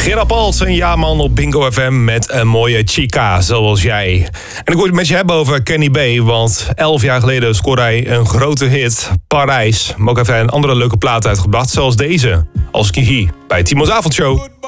Gerard Palt, een ja-man op Bingo FM met een mooie chica, zoals jij. En ik wil het met je hebben over Kenny B, want 11 jaar geleden scoorde hij een grote hit, Parijs. Maar ook even een andere leuke plaat uitgebracht, zoals deze, als Kihi, bij Timo's Avondshow.